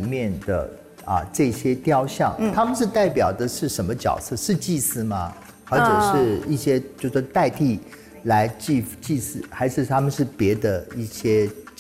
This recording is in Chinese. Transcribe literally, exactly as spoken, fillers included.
面的啊这些雕像，嗯、他们是代表的是什么角色？是祭司吗？或者是一些就是代替来祭祭祀，还是他们是别的一些？